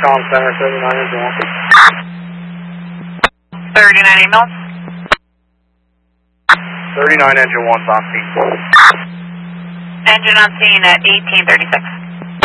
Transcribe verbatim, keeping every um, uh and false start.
Com Center, thirty-nine engine one. thirty-nine email. thirty-nine engine one's on scene. Engine on scene at eighteen thirty-six.